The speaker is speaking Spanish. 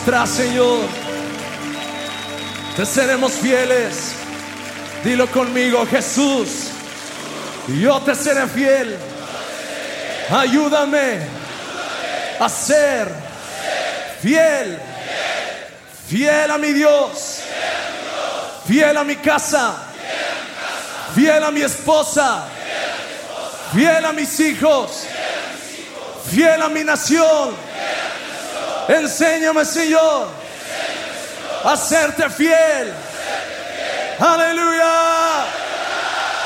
atrás, Señor. Te seremos fieles. Dilo conmigo, Jesús, yo te seré fiel. Ayúdame a ser fiel. Fiel a mi Dios. Fiel a mi casa. Fiel a mi esposa. Fiel a mis hijos. Fiel a mi nación. Enséñame, Señor, a serte fiel. Aleluya.